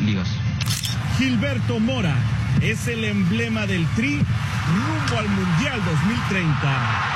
ligas. Gilberto Mora es el emblema del Tri rumbo al Mundial 2030.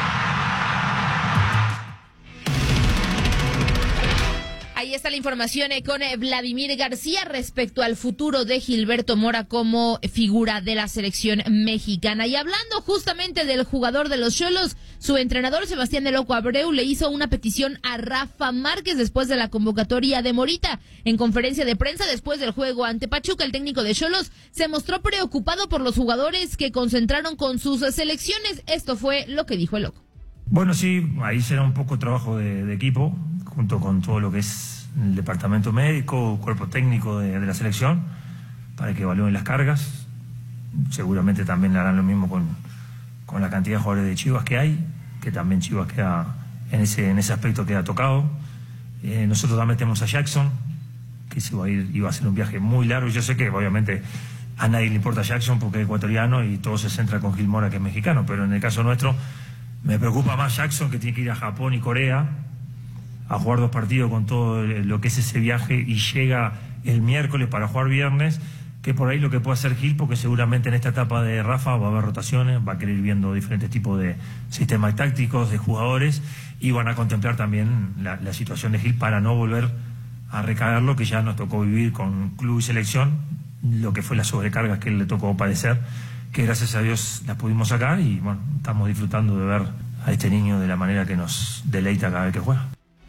Ahí está la información con Vladimir García respecto al futuro de Gilberto Mora como figura de la selección mexicana. Y hablando justamente del jugador de los Xolos, su entrenador Sebastián El Loco Abreu le hizo una petición a Rafa Márquez después de la convocatoria de Morita. En conferencia de prensa después del juego ante Pachuca, el técnico de Xolos se mostró preocupado por los jugadores que concentraron con sus selecciones. Esto fue lo que dijo El Loco. Bueno, sí, ahí será un poco trabajo de equipo, junto con todo lo que es el departamento médico, cuerpo técnico de la selección, para que evalúen las cargas. Seguramente también harán lo mismo con la cantidad de jugadores de Chivas que hay, que también Chivas queda en ese aspecto queda tocado. Nosotros también tenemos a Jackson, que iba a ser un viaje muy largo. Yo sé que obviamente a nadie le importa Jackson porque es ecuatoriano y todo se centra con Gil Mora, que es mexicano, pero en el caso nuestro me preocupa más Jackson, que tiene que ir a Japón y Corea a jugar 2 partidos con todo lo que es ese viaje y llega el miércoles para jugar viernes, que por ahí lo que puede hacer Gil, porque seguramente en esta etapa de Rafa va a haber rotaciones, va a querer ir viendo diferentes tipos de sistemas tácticos, de jugadores, y van a contemplar también la situación de Gil para no volver a recaer lo que ya nos tocó vivir con club y selección, lo que fue la sobrecarga que le tocó padecer, que gracias a Dios las pudimos sacar y bueno, estamos disfrutando de ver a este niño de la manera que nos deleita cada vez que juega.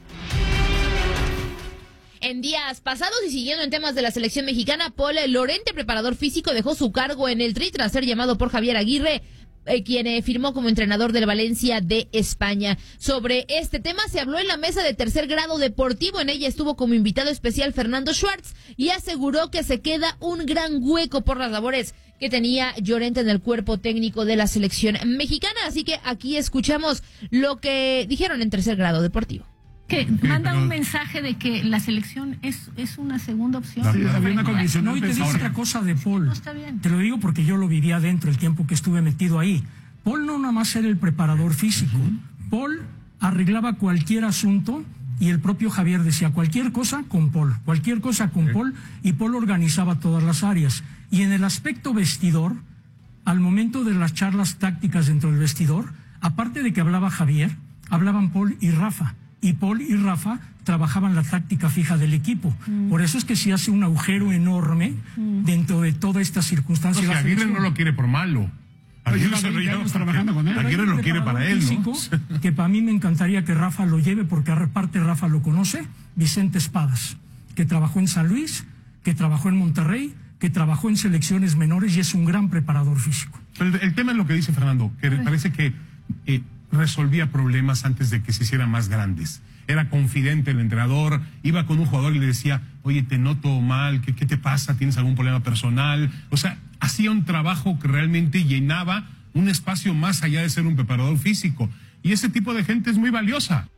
En días pasados y siguiendo en temas de la selección mexicana, Paul Lorente, preparador físico, dejó su cargo en el Tri tras ser llamado por Javier Aguirre, quien firmó como entrenador del Valencia de España. Sobre este tema se habló en la mesa de Tercer Grado Deportivo. En ella estuvo como invitado especial Fernando Schwartz y aseguró que se queda un gran hueco por las labores que tenía Llorente en el cuerpo técnico de la selección mexicana. Así que aquí escuchamos lo que dijeron en Tercer Grado Deportivo. Que manda un mensaje de que la selección es una segunda opción. Sí, había una condición. No, y te digo otra cosa de Paul. No está bien. Te lo digo porque yo lo viví adentro el tiempo que estuve metido ahí. Paul no nada más era el preparador físico. Paul arreglaba cualquier asunto y el propio Javier decía cualquier cosa con Paul, y Paul organizaba todas las áreas. Y en el aspecto vestidor, al momento de las charlas tácticas dentro del vestidor, aparte de que hablaba Javier, hablaban Paul y Rafa. Y Paul y Rafa trabajaban la táctica fija del equipo. Por eso es que se hace un agujero enorme dentro de toda esta circunstancia. O sea, Aguirre no lo quiere por malo. Aguirre trabajando con él. Aguirre lo quiere para él, ¿no? Que para mí me encantaría que Rafa lo lleve, porque aparte Rafa lo conoce, Vicente Espadas, que trabajó en San Luis, que trabajó en Monterrey, que trabajó en selecciones menores y es un gran preparador físico. Pero el tema es lo que dice Fernando, que parece que resolvía problemas antes de que se hicieran más grandes. Era confidente el entrenador, iba con un jugador y le decía, oye, te noto mal, ¿qué te pasa? ¿Tienes algún problema personal? O sea, hacía un trabajo que realmente llenaba un espacio más allá de ser un preparador físico. Y ese tipo de gente es muy valiosa.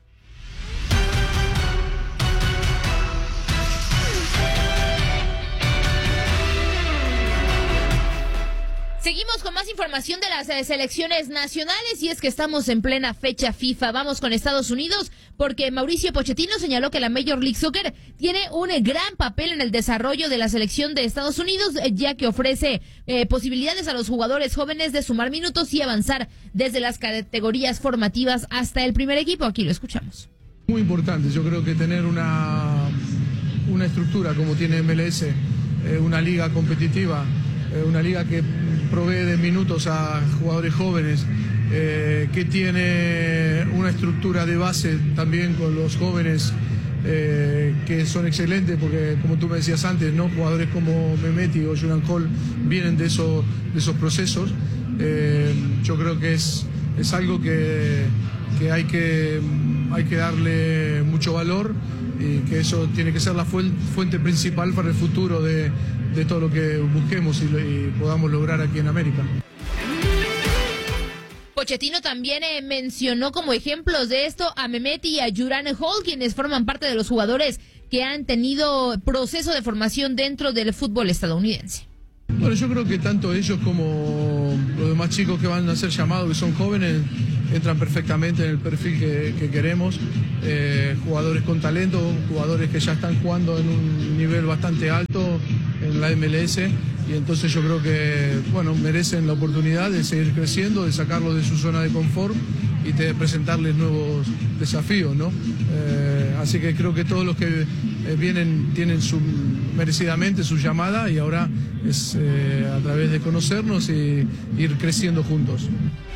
Seguimos con más información de las selecciones nacionales y es que estamos en plena fecha FIFA. Vamos con Estados Unidos porque Mauricio Pochettino señaló que la Major League Soccer tiene un gran papel en el desarrollo de la selección de Estados Unidos, ya que ofrece posibilidades a los jugadores jóvenes de sumar minutos y avanzar desde las categorías formativas hasta el primer equipo. Aquí lo escuchamos. Muy importante, yo creo que tener una estructura como tiene MLS, una liga competitiva, una liga que provee de minutos a jugadores jóvenes, que tiene una estructura de base también con los jóvenes que son excelentes, porque como tú me decías antes, ¿no? Jugadores como Mehmeti o Julian Hall vienen de esos procesos. Yo creo que es algo que hay que darle mucho valor y que eso tiene que ser la fuente principal para el futuro de todo lo que busquemos y podamos lograr aquí en América. Pochettino también mencionó como ejemplos de esto a Mehmeti y a Julian Hall, quienes forman parte de los jugadores que han tenido proceso de formación dentro del fútbol estadounidense. Bueno, yo creo que tanto ellos como los demás chicos que van a ser llamados, que son jóvenes, entran perfectamente en el perfil que queremos. Jugadores con talento, jugadores que ya están jugando en un nivel bastante alto en la MLS, y entonces yo creo que merecen la oportunidad de seguir creciendo, de sacarlos de su zona de confort y de presentarles nuevos desafíos, ¿no? Así que creo que todos los que vienen tienen merecidamente su llamada, y ahora es a través de conocernos y ir creciendo juntos.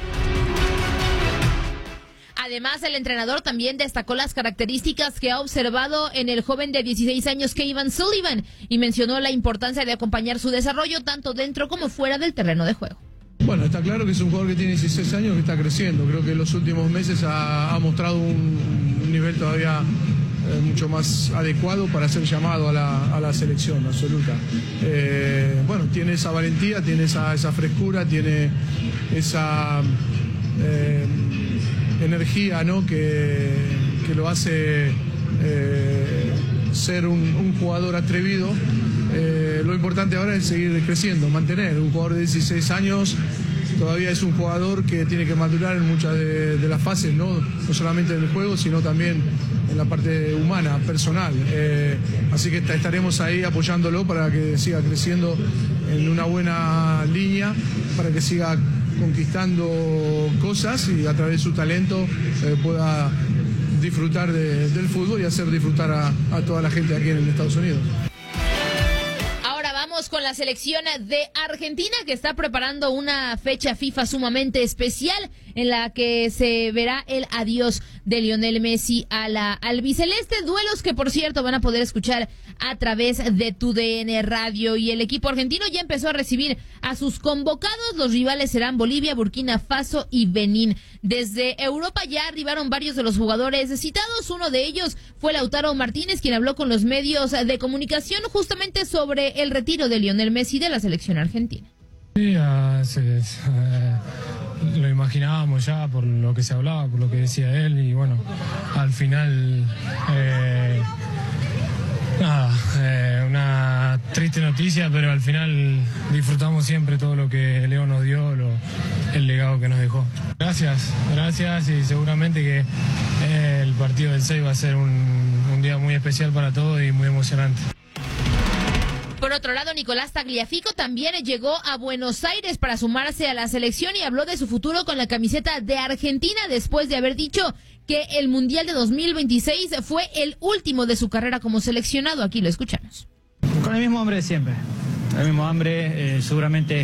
Además, el entrenador también destacó las características que ha observado en el joven de 16 años Kevin Sullivan y mencionó la importancia de acompañar su desarrollo tanto dentro como fuera del terreno de juego. Bueno, está claro que es un jugador que tiene 16 años que está creciendo. Creo que en los últimos meses ha mostrado un nivel todavía mucho más adecuado para ser llamado a la selección absoluta. Tiene esa valentía, tiene esa frescura, tiene esa energía, ¿no? que lo hace ser un jugador atrevido. Lo importante ahora es seguir creciendo, mantener. Un jugador de 16 años todavía es un jugador que tiene que madurar en muchas de las fases, no solamente del juego, sino también en la parte humana, personal. Así que estaremos ahí apoyándolo para que siga creciendo en una buena línea, para que siga conquistando cosas y a través de su talento pueda disfrutar del fútbol y hacer disfrutar a toda la gente aquí en Estados Unidos. Con la selección de Argentina, que está preparando una fecha FIFA sumamente especial en la que se verá el adiós de Lionel Messi a la albiceleste, duelos que por cierto van a poder escuchar a través de TUDN Radio. Y el equipo argentino ya empezó a recibir a sus convocados. Los rivales serán Bolivia, Burkina Faso y Benín. Desde Europa ya arribaron varios de los jugadores citados. Uno de ellos fue Lautaro Martínez, quien habló con los medios de comunicación justamente sobre el retiro de Lionel Messi de la selección argentina. Sí, lo imaginábamos ya por lo que se hablaba, por lo que decía él, y bueno, al final una triste noticia, pero al final disfrutamos siempre todo lo que Leo nos dio, el legado que nos dejó. Gracias, y seguramente que el partido del 6 va a ser un día muy especial para todos y muy emocionante. Por otro lado, Nicolás Tagliafico también llegó a Buenos Aires para sumarse a la selección y habló de su futuro con la camiseta de Argentina después de haber dicho que el Mundial de 2026 fue el último de su carrera como seleccionado. Aquí lo escuchamos. Con el mismo hambre de siempre, el mismo hambre, seguramente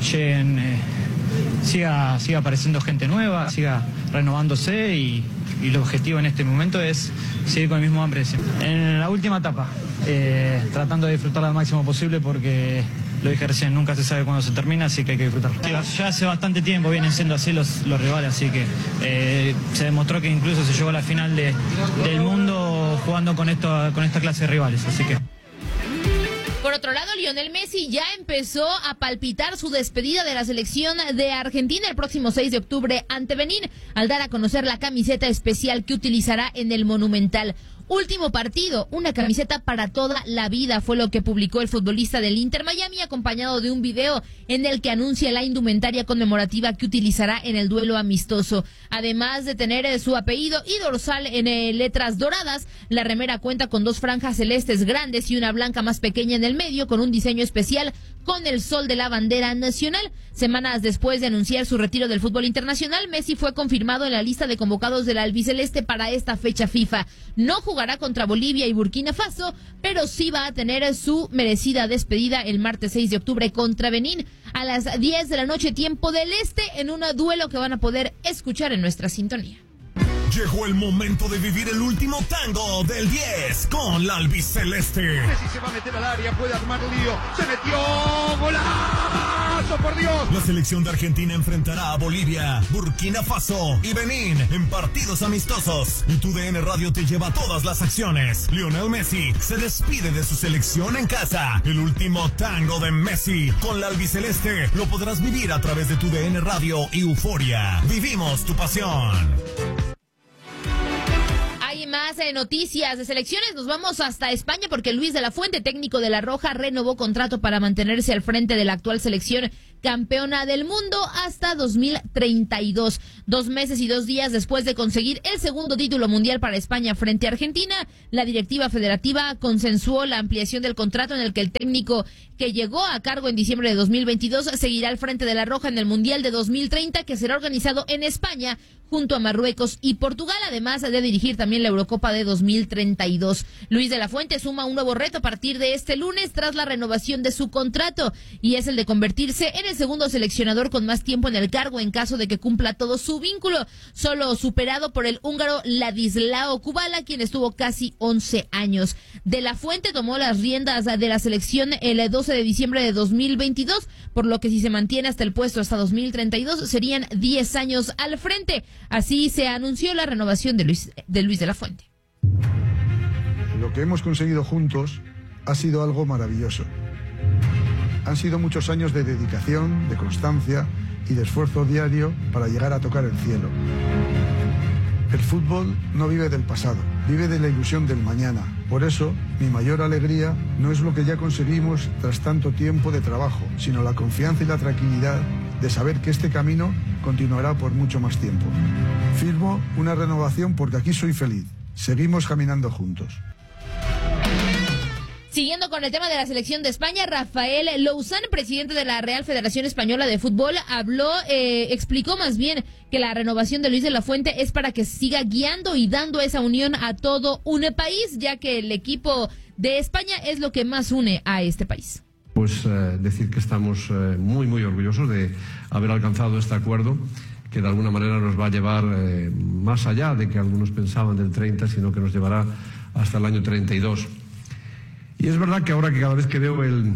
siga apareciendo gente nueva, siga renovándose y el objetivo en este momento es seguir con el mismo hambre de siempre. En la última etapa, tratando de disfrutarla al máximo posible porque, lo dije recién, nunca se sabe cuándo se termina, así que hay que disfrutarlo. Ya hace bastante tiempo vienen siendo así los rivales, así que se demostró que incluso se llegó a la final del mundo jugando con esta clase de rivales, así que... Por otro lado, Lionel Messi ya empezó a palpitar su despedida de la selección de Argentina el próximo 6 de octubre ante Benín, al dar a conocer la camiseta especial que utilizará en el Monumental. Último partido, una camiseta para toda la vida, fue lo que publicó el futbolista del Inter Miami, acompañado de un video en el que anuncia la indumentaria conmemorativa que utilizará en el duelo amistoso. Además de tener su apellido y dorsal en letras doradas, la remera cuenta con 2 franjas celestes grandes y una blanca más pequeña en el medio, con un diseño especial con el sol de la bandera nacional. Semanas después de anunciar su retiro del fútbol internacional, Messi fue confirmado en la lista de convocados de la albiceleste para esta fecha FIFA. No jugará contra Bolivia y Burkina Faso, pero sí va a tener su merecida despedida el martes 6 de octubre contra Benín a las 10 de la noche, tiempo del este, en un duelo que van a poder escuchar en nuestra sintonía. Llegó el momento de vivir el último tango del 10 con la albiceleste. Messi se va a meter al área, puede armar lío. ¡Se metió! ¡Golazo, por Dios! La selección de Argentina enfrentará a Bolivia, Burkina Faso y Benín en partidos amistosos. Y TUDN Radio te lleva todas las acciones. Lionel Messi se despide de su selección en casa. El último tango de Messi con la albiceleste lo podrás vivir a través de TUDN Radio y Euforia. Vivimos tu pasión. más noticias de selecciones. Nos vamos hasta España porque Luis de la Fuente, técnico de La Roja, renovó contrato para mantenerse al frente de la actual selección campeona del mundo hasta 2032. 2 meses y 2 días después de conseguir el segundo título mundial para España frente a Argentina, la directiva federativa consensuó la ampliación del contrato en el que el técnico que llegó a cargo en diciembre de 2022 seguirá al frente de La Roja en el Mundial de 2030, que será organizado en España junto a Marruecos y Portugal, además de dirigir también la Eurocopa de 2032. Luis de la Fuente suma un nuevo reto a partir de este lunes tras la renovación de su contrato, y es el de convertirse en el segundo seleccionador con más tiempo en el cargo en caso de que cumpla todo su vínculo, solo superado por el húngaro Ladislao Kubala, quien estuvo casi 11 años. De la Fuente tomó las riendas de la selección el 12 de diciembre de 2022, por lo que si se mantiene hasta el puesto hasta 2032 serían 10 años al frente. Así se anunció la renovación de Luis de la Fuente. Lo que hemos conseguido juntos ha sido algo maravilloso. Han sido muchos años de dedicación, de constancia y de esfuerzo diario para llegar a tocar el cielo. El fútbol no vive del pasado, vive de la ilusión del mañana. Por eso, mi mayor alegría no es lo que ya conseguimos tras tanto tiempo de trabajo, sino la confianza y la tranquilidad de saber que este camino continuará por mucho más tiempo. Firmo una renovación porque aquí soy feliz. Seguimos caminando juntos. Siguiendo con el tema de la selección de España, Rafael Louzán, presidente de la Real Federación Española de Fútbol, explicó más bien que la renovación de Luis de la Fuente es para que siga guiando y dando esa unión a todo un país, ya que el equipo de España es lo que más une a este país. Pues decir que estamos muy orgullosos de haber alcanzado este acuerdo, que de alguna manera nos va a llevar más allá de que algunos pensaban del 30, sino que nos llevará hasta el año 32. Y es verdad que ahora que cada vez que veo el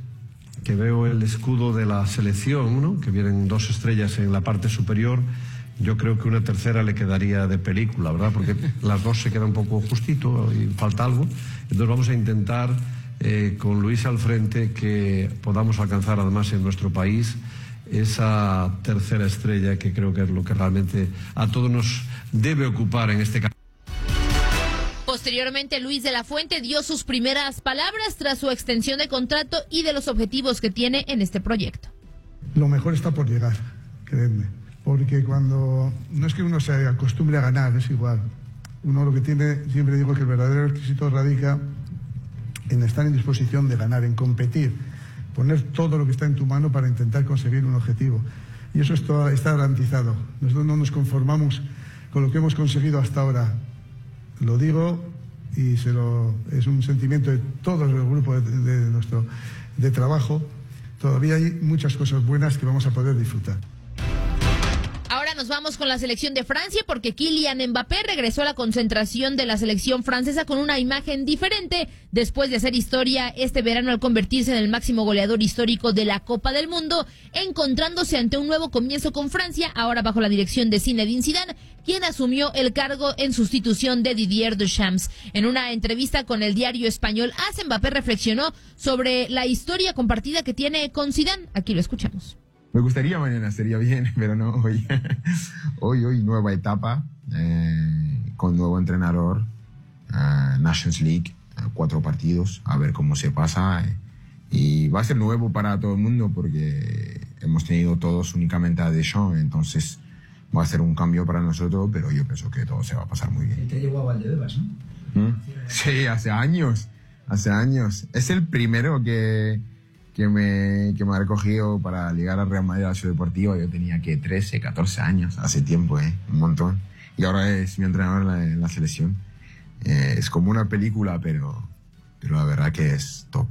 escudo de la selección, ¿no?, que vienen 2 estrellas en la parte superior, yo creo que una tercera le quedaría de película, ¿verdad? Porque las 2 se quedan un poco justito y falta algo. Entonces vamos a intentar, con Luis al frente, que podamos alcanzar además en nuestro país esa tercera estrella, que creo que es lo que realmente a todos nos debe ocupar en este caso. Posteriormente, Luis de la Fuente dio sus primeras palabras tras su extensión de contrato y de los objetivos que tiene en este proyecto. Lo mejor está por llegar, creedme. Porque cuando no es que uno se acostumbre a ganar, es igual. Uno lo que tiene, siempre digo que el verdadero éxito radica en estar en disposición de ganar, en competir, poner todo lo que está en tu mano para intentar conseguir un objetivo. Y eso está garantizado. Nosotros no nos conformamos con lo que hemos conseguido hasta ahora. Lo digo y es un sentimiento de todo el grupo de trabajo. Todavía hay muchas cosas buenas que vamos a poder disfrutar. Ahora nos vamos con la selección de Francia porque Kylian Mbappé regresó a la concentración de la selección francesa con una imagen diferente después de hacer historia este verano al convertirse en el máximo goleador histórico de la Copa del Mundo, encontrándose ante un nuevo comienzo con Francia, ahora bajo la dirección de Zinedine Zidane, quien asumió el cargo en sustitución de Didier Deschamps. En una entrevista con el diario español AS, Mbappé reflexionó sobre la historia compartida que tiene con Zidane. Aquí lo escuchamos. Me gustaría mañana, sería bien, pero no hoy. Hoy nueva etapa, con nuevo entrenador, Nations League, 4 partidos, a ver cómo se pasa. Y va a ser nuevo para todo el mundo porque hemos tenido todos únicamente a Deschamps, entonces va a ser un cambio para nosotros, pero yo pienso que todo se va a pasar muy bien. Y te llevó a Valdebebas, ¿no? Sí, hace años. Es el primero que me ha recogido para ligar al Real Madrid a la Ciudad Deportiva. Yo tenía 13, 14 años, hace tiempo, un montón. Y ahora es mi entrenador en la selección. Es como una película, pero la verdad que es top.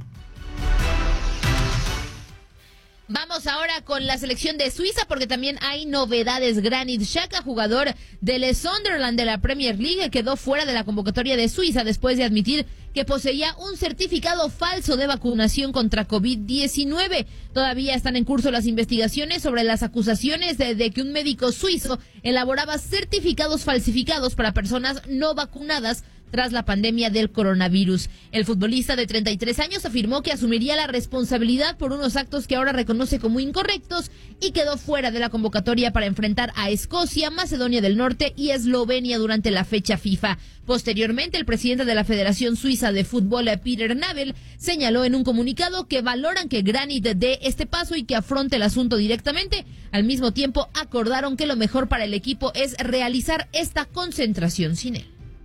Vamos ahora con la selección de Suiza porque también hay novedades. Granit Xhaka, jugador del Sunderland de la Premier League, quedó fuera de la convocatoria de Suiza después de admitir que poseía un certificado falso de vacunación contra COVID-19. Todavía están en curso las investigaciones sobre las acusaciones de que un médico suizo elaboraba certificados falsificados para personas no vacunadas tras la pandemia del coronavirus. El futbolista de 33 años afirmó que asumiría la responsabilidad por unos actos que ahora reconoce como incorrectos y quedó fuera de la convocatoria para enfrentar a Escocia, Macedonia del Norte y Eslovenia durante la fecha FIFA. Posteriormente, el presidente de la Federación Suiza de Fútbol, Peter Nabel, señaló en un comunicado que valoran que Granit dé este paso y que afronte el asunto directamente. Al mismo tiempo, acordaron que lo mejor para el equipo es realizar esta concentración sin él.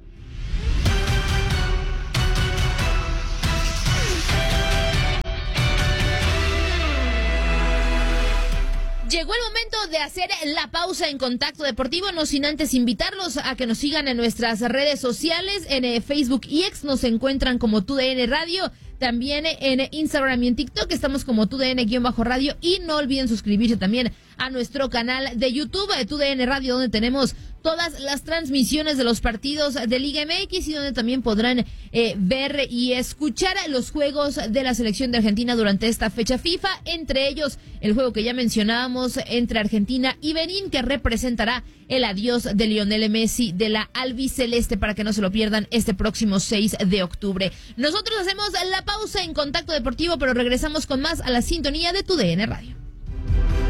Llegó el momento de hacer la pausa en Contacto Deportivo, no sin antes invitarlos a que nos sigan en nuestras redes sociales. En Facebook y X nos encuentran como TUDN Radio. También en Instagram y en TikTok estamos como TUDN-radio. Y no olviden suscribirse también a nuestro canal de YouTube, TUDN Radio, donde tenemos todas las transmisiones de los partidos de Liga MX y donde también podrán ver y escuchar los juegos de la selección de Argentina durante esta fecha FIFA, entre ellos el juego que ya mencionábamos entre Argentina y Benín, que representará el adiós de Lionel Messi de la albiceleste, para que no se lo pierdan este próximo 6 de octubre. Nosotros hacemos la pausa en Contacto Deportivo, pero regresamos con más a la sintonía de TUDN Radio.